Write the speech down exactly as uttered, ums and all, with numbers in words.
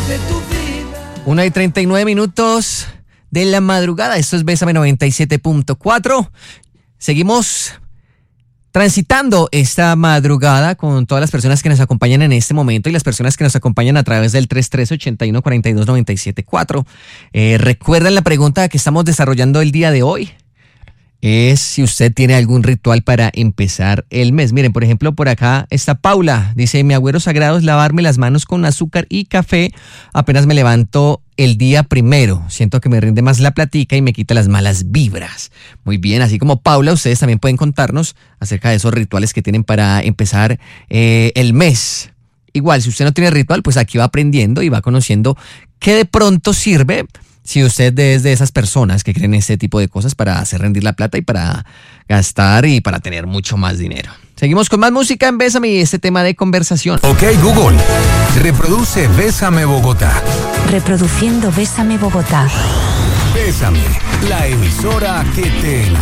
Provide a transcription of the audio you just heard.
Una y treinta y nueve minutos de la madrugada. Esto es Bésame noventa y siete punto cuatro. Seguimos transitando esta madrugada con todas las personas que nos acompañan en este momento y las personas que nos acompañan a través del tres tres ocho uno cuatro dos nueve siete cuatro. Eh, ¿Recuerdan la pregunta que estamos desarrollando el día de hoy? Es si usted tiene algún ritual para empezar el mes. Miren, por ejemplo, por acá está Paula. Dice, mi agüero sagrado es lavarme las manos con azúcar y café apenas me levanto el día primero. Siento que me rinde más la platica y me quita las malas vibras. Muy bien, así como Paula, ustedes también pueden contarnos acerca de esos rituales que tienen para empezar eh, el mes. Igual, si usted no tiene ritual, pues aquí va aprendiendo y va conociendo qué de pronto sirve. Si usted es de esas personas que creen ese tipo de cosas para hacer rendir la plata y para gastar y para tener mucho más dinero. Seguimos con más música en Bésame y este tema de conversación. Ok, Google, reproduce Bésame Bogotá. Reproduciendo Bésame Bogotá. Bésame, la emisora que te enamora.